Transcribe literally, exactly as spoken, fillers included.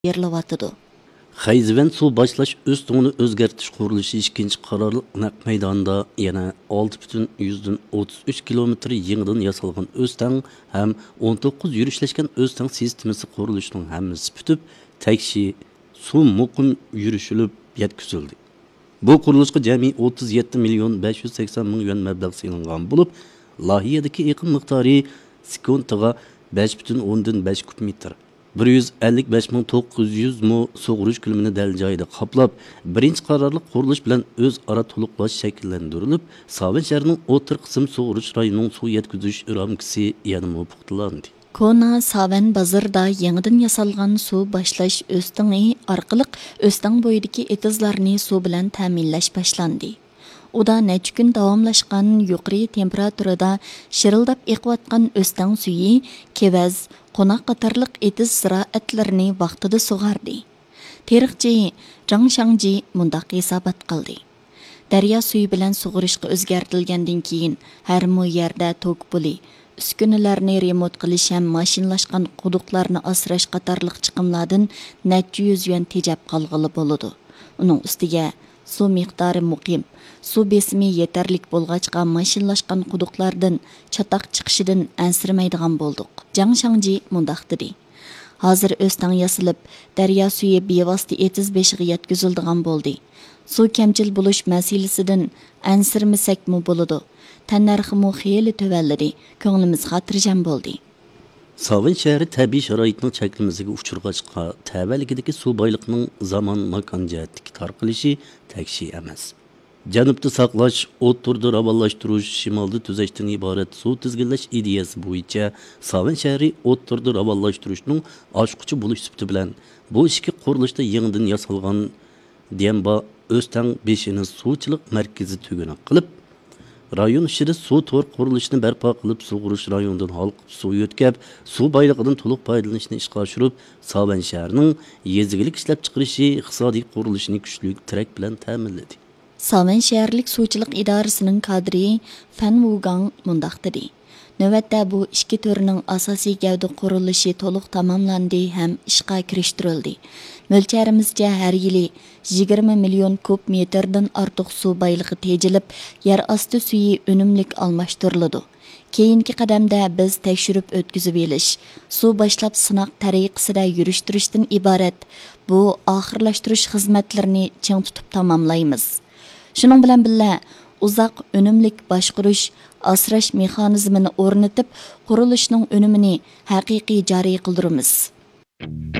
yerilyapti. Xayzivan suv boshlash o'stingini o'zgartirish qurilishi ikkinchi qarorliq naq maydonida yana olti butun yuzdan o'ttiz uch kilometr yengdan yasalgan o'stang ham o'n to'qqiz yurishlashgan o'stang sistemasi qurilishining hammasi bitib, takshi suv muqim yurishilib yetkazildi. Bu qurilishga jami o'ttiz yetti million besh yuz sakson ming yuan mablag' so'lingan bo'lib, loyihadagi eqim miqdori sekundiga besh butun o'ndan besh kub metr. bir yuz ellik besh ming to'qqiz yuz mu sug'urish ko'lamini dal joyida qoplab, birinchi qarorliq qurilish bilan o'zaro to'liqlash shakllantirilib, Sovet shahrining o'tir qism sug'urish rayonining suv yetkazish ramkasi yana muvofiqlandi. Kona Savan bazarda yangidan yasalgan suv boshlash o'stingi orqali o'sting bo'yidagi etizlarni suv bilan ta'minlash boshlandi. Uda necha kun davomlashgan yuqori temperaturada shirildab eqiyotgan o'sting suyi kevaz, qo'noq qatorliq etiz ziroatlarini vaqtida sug'ardi. Tarixchi Zhang Shangji mundaq hisobot qildi. Daryo suyi bilan sug'urishga o'zgartirilgandan keyin har mu yerda tok puli, uskunalarni remont qilish ham mashinalashgan quduqlarni asrash qatorliq chiqimlardan necha yuz yuan tejab qolg'ili bo'ladi. Uning ustiga suv miqdori muqim, suv besimi yetarlik bo'lg'achqa mashinalashgan quduqlardan chataq chiqishidan ansiramaydigan bo'ldik. Zhang Shangji mundaq dedi. Hozir o'stang yasilib, daryo suyi bevosita etiz beshiga yetkaziladigan bo'ldi. Suv kamchil bo'lish masalasidan ansirmasakmi bo'ladi. Tannarxi xeyli tövalladi. Ko'nglimiz xotirjam bo'ldi. Sovet shahri tabiiy sharoitning cheklimasiga uchirg'achqa tavalligidagi suv boyligining zamon makon jihatdagi tarqalishi takshi emas. Janubda saqlash, o'ttirda ravonlashtirish, shimolda tuzashdan iborat suv tizginlash ideyasi bo'yicha Sovet shahri o'ttirda ravonlashtirishning oshquchi bo'lish sifati bilan bu ishki qurilishda yangidan yasalgan Demba o'stang beshini suvchilik markazi tuguni qilib, rayon ishida suv to'r qurilishini barpo qilib, sug'urish rayonidan halqib suv yo'tkab, suv boyligidan to'liq foydalanishni ishga oshirib, Sovet shahrining yezigilik ishlab chiqarishi iqtisodiy qurilishini kuchli tirak bilan ta'minladi. Sovet shaharlik suvchilik idorasining kadri Fan Wugang mundaq dedi. Navbatda bu ikki turning asosiy gavda qurilishi to'liq tamomlandi ham ishga kirishtirildi. Mo'lcharimizcha har yili yigirma million kub metrdan ortiq suv boyligi tejilib, yer osti suyi unumlik almashtiriladi. Keyingi qadamda biz tekshirib o'tkazib elish, suv boshlab sinoq tariqasida yurishtirishdan iborat bu oxirlashtirish xizmatlarini ching tutib tamomlaymiz. Shuning bilan birga uzoq unumlik boshqarish, asrash mexanizmini o'rnatib, qurilishning unumini haqiqiy joriy qildiramiz.